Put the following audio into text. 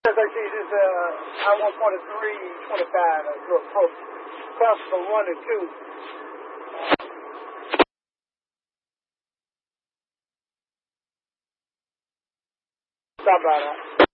As I see this I-143-25 to approach. Cross from 1 and 2. Stop by that.